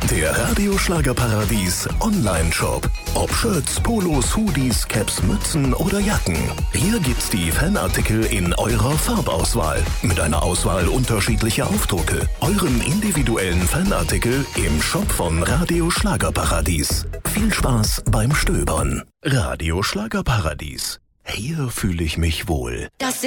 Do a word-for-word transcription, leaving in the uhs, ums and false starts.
Der Radio Schlagerparadies Online-Shop. Ob Shirts, Polos, Hoodies, Caps, Mützen oder Jacken. Hier gibt's die Fanartikel in eurer Farbauswahl. Mit einer Auswahl unterschiedlicher Aufdrucke. Euren individuellen Fanartikel im Shop von Radio Schlagerparadies. Viel Spaß beim Stöbern. Radio Schlagerparadies. Hier fühle ich mich wohl. Das